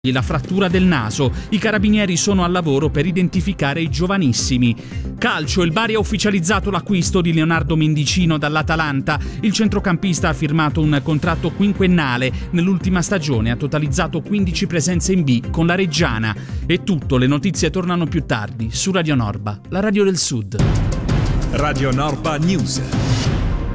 La frattura del naso. I carabinieri sono al lavoro per identificare i giovanissimi. Calcio, il Bari ha ufficializzato l'acquisto di Leonardo Mendicino dall'Atalanta. Il centrocampista ha firmato un contratto quinquennale. Nell'ultima stagione ha totalizzato 15 presenze in B con la Reggiana. È tutto, le notizie tornano più tardi su Radio Norba, la radio del Sud. Radio Norba News.